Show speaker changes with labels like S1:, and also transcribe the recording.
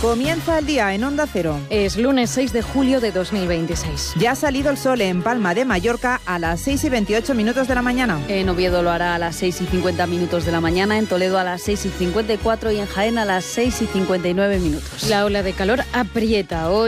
S1: Comienza el día en Onda Cero.
S2: Es lunes 6 de julio de 2026.
S1: Ya ha salido el sol en Palma de Mallorca a las 6:28 de la mañana.
S2: En Oviedo lo hará a las 6:50 de la mañana, en Toledo a las 6:54 y en Jaén a las 6:59. La ola de calor aprieta hoy.